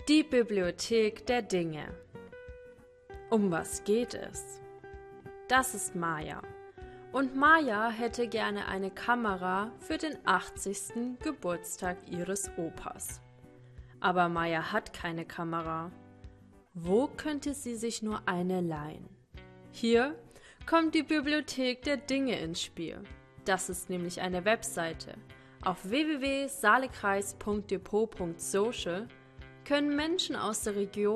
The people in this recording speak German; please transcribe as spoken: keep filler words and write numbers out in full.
Die Bibliothek der Dinge. Um was geht es? Das ist Maya. Und Maya hätte gerne eine Kamera für den achtzigsten Geburtstag ihres Opas. Aber Maya hat keine Kamera. Wo könnte sie sich nur eine leihen? Hier kommt die Bibliothek der Dinge ins Spiel. Das ist nämlich eine Webseite. Auf w w w punkt saalekreis punkt depot punkt social können Menschen aus der Region